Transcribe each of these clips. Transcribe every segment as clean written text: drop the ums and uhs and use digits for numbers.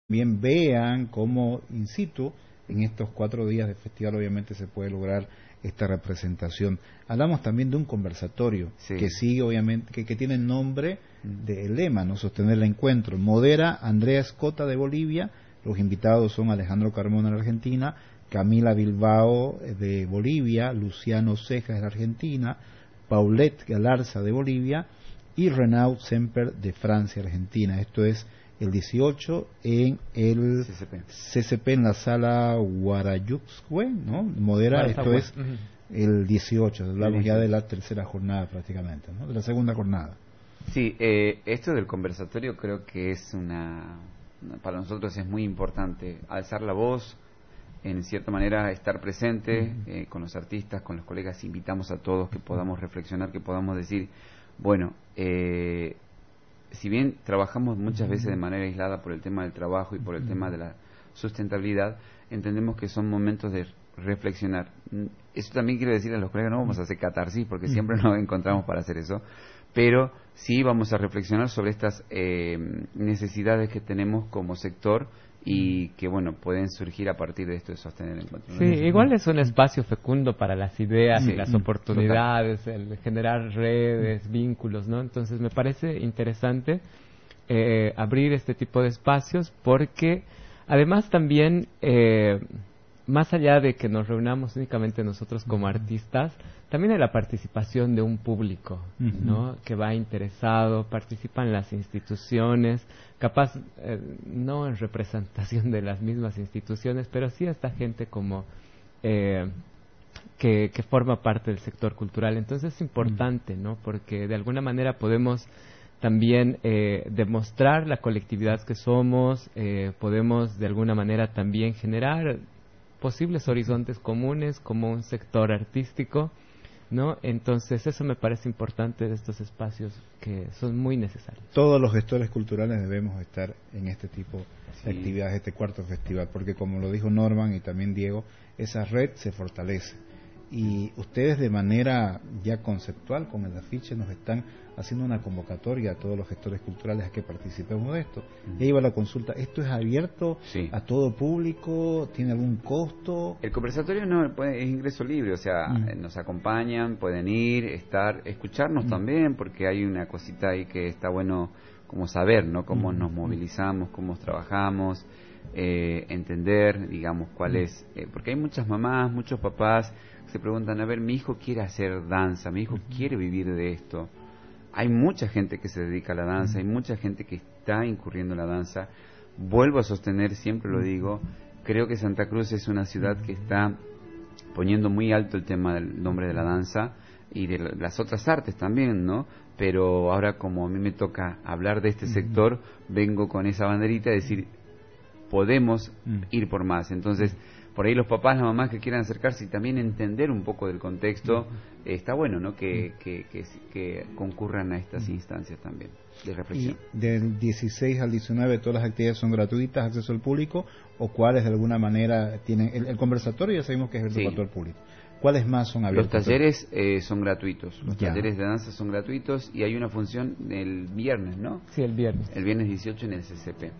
también vean cómo in situ en estos 4 días de festival obviamente se puede lograr esta representación. Hablamos también de un conversatorio que sigue obviamente, que tiene el nombre del lema, ¿no? Sostener el encuentro. Modera Andrea Escota de Bolivia, los invitados son Alejandro Carmona de Argentina, Camila Bilbao de Bolivia, Luciano Cejas de Argentina, Paulette Galarza de Bolivia y Renaud Semper de Francia, Argentina. Esto es el 18 en el CCP en la sala Guarayuxhue, ¿no? Modera, esto es el 18, hablamos ya de la tercera jornada prácticamente, ¿no? De la segunda jornada. Sí, esto del conversatorio creo que es para nosotros es muy importante, alzar la voz, en cierta manera estar presente con los artistas, con los colegas, invitamos a todos que podamos reflexionar, que podamos decir, bueno, si bien trabajamos muchas veces de manera aislada por el tema del trabajo y por el tema de la sustentabilidad, entendemos que son momentos de reflexionar. Eso también quiero decirle a los colegas, no vamos a hacer catarsis porque siempre nos encontramos para hacer eso, pero sí vamos a reflexionar sobre estas necesidades que tenemos como sector y que, bueno, pueden surgir a partir de esto de sostener el encuentro. Sí, igual es un espacio fecundo para las ideas y las oportunidades, el generar redes, vínculos, ¿no? Entonces me parece interesante abrir este tipo de espacios porque además también, más allá de que nos reunamos únicamente nosotros como artistas, también hay la participación de un público, ¿no? Que va interesado, participan las instituciones, capaz no en representación de las mismas instituciones, pero sí esta gente como que forma parte del sector cultural. Entonces es importante, ¿no? Porque de alguna manera podemos también demostrar la colectividad que somos, podemos de alguna manera también generar posibles horizontes comunes como un sector artístico, ¿no? Entonces eso me parece importante de estos espacios que son muy necesarios. Todos los gestores culturales debemos estar en este tipo de actividades, este cuarto festival, porque como lo dijo Norman y también Diego, esa red se fortalece. Y ustedes de manera ya conceptual, con el afiche, nos están haciendo una convocatoria a todos los gestores culturales a que participemos de esto. Ya iba la consulta, ¿esto es abierto a todo público? ¿Tiene algún costo? El conversatorio es ingreso libre, o sea, nos acompañan, pueden ir, escucharnos también, porque hay una cosita ahí que está bueno como saber, ¿no? Cómo nos movilizamos, cómo trabajamos, entender, digamos, cuál es, porque hay muchas mamás, muchos papás que se preguntan, a ver, mi hijo quiere hacer danza, mi hijo quiere vivir de esto. Hay mucha gente que se dedica a la danza, hay mucha gente que está incurriendo en la danza. Vuelvo a sostener, siempre lo digo, creo que Santa Cruz es una ciudad que está poniendo muy alto el tema del nombre de la danza y de las otras artes también, ¿no? Pero ahora, como a mí me toca hablar de este sector, vengo con esa banderita de decir, podemos ir por más. Entonces, por ahí los papás, las mamás que quieran acercarse y también entender un poco del contexto, está bueno, ¿no? Que concurran a estas instancias también de reflexión. Y del 16 al 19 todas las actividades son gratuitas, acceso al público, o cuáles de alguna manera tienen el conversatorio, ya sabemos que es abierto para todo el público. ¿Cuáles más son abiertos? Los talleres son gratuitos, los talleres de danza son gratuitos y hay una función el viernes, ¿no? Sí, el viernes. El viernes 18 en el CCP.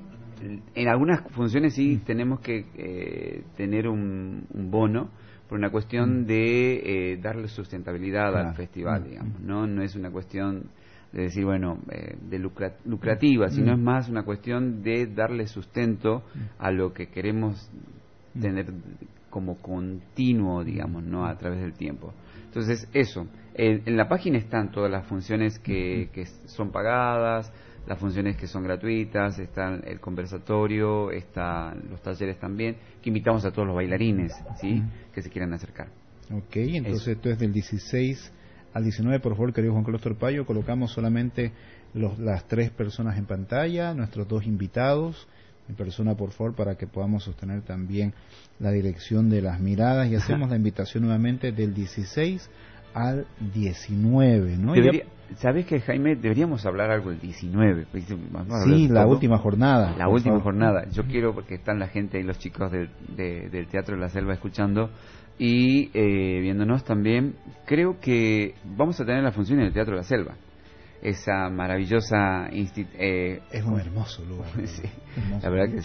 En algunas funciones sí tenemos que tener un bono por una cuestión de darle sustentabilidad al festival, digamos, no es una cuestión de decir, bueno, de lucrativa, sino es más una cuestión de darle sustento a lo que queremos tener como continuo, digamos, no a través del tiempo. Entonces, eso, en la página están todas las funciones que son pagadas, las funciones que son gratuitas, está el conversatorio, están los talleres también, que invitamos a todos los bailarines, ¿sí? Que se quieran acercar. Ok, entonces esto es del 16 al 19, por favor, querido Juan Carlos Torpayo, colocamos solamente las 3 personas en pantalla, nuestros 2 invitados, en persona, por favor, para que podamos sostener también la dirección de las miradas, y hacemos la invitación nuevamente del 16 al 19, ¿no? ¿Sabes qué, Jaime? Deberíamos hablar algo del 19. Sí, la última jornada. La última jornada. Yo quiero, porque están la gente y los chicos del Teatro de la Selva escuchando y viéndonos también. Creo que vamos a tener la función en el Teatro de la Selva. Esa maravillosa... es un hermoso lugar. Sí, la verdad que